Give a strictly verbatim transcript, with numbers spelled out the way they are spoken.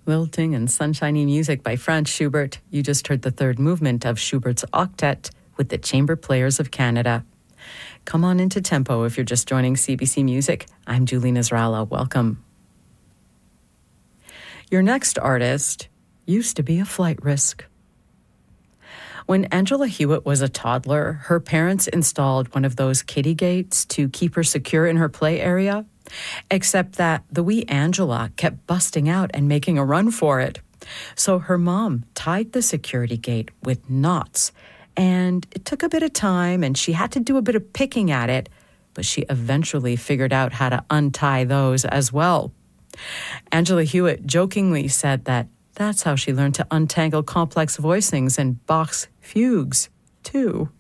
Lilting and sunshiny music by Franz Schubert. You just heard the third movement of Schubert's Octet with the Chamber Players of Canada. Come on into tempo if you're just joining C B C Music. I'm Julie Nasrallah. Welcome. Your next artist used to be a flight risk. When Angela Hewitt was a toddler, her parents installed one of those kiddie gates to keep her secure in her play area. Except that the wee Angela kept busting out and making a run for it. So her mom tied the security gate with knots, and it took a bit of time and she had to do a bit of picking at it, but she eventually figured out how to untie those as well. Angela Hewitt jokingly said that that's how she learned to untangle complex voicings and Bach's fugues, too.